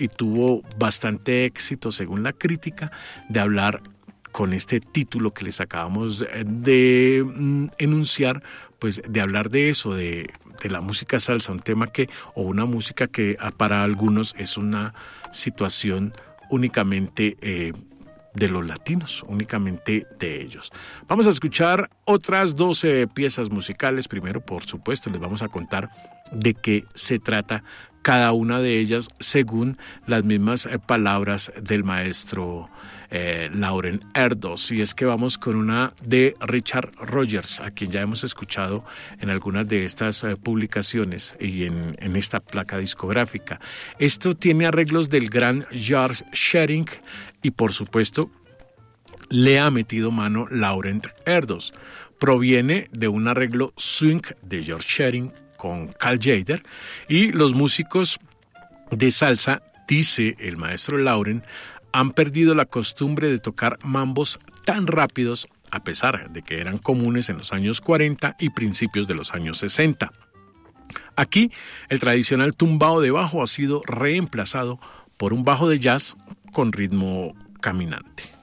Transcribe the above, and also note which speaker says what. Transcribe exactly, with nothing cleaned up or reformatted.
Speaker 1: y tuvo bastante éxito según la crítica de hablar con este título que les acabamos de mm, enunciar, pues de hablar de eso, de, de la música salsa, un tema que, o una música que para algunos es una situación únicamente eh, de los latinos, únicamente de ellos. Vamos a escuchar otras doce piezas musicales. Primero, por supuesto, les vamos a contar de qué se trata cada una de ellas según las mismas eh, palabras del maestro eh, Lauren Erdos. Y es que vamos con una de Richard Rogers, a quien ya hemos escuchado en algunas de estas eh, publicaciones y en, en esta placa discográfica. Esto tiene arreglos del gran George Shearing y por supuesto le ha metido mano Lauren Erdos. Proviene de un arreglo swing de George Shearing con Cal Tjader, y los músicos de salsa, dice el maestro Lauren, han perdido la costumbre de tocar mambos tan rápidos, a pesar de que eran comunes en los años cuarenta y principios de los años sesenta. Aquí, el tradicional tumbao de bajo ha sido reemplazado por un bajo de jazz con ritmo caminante.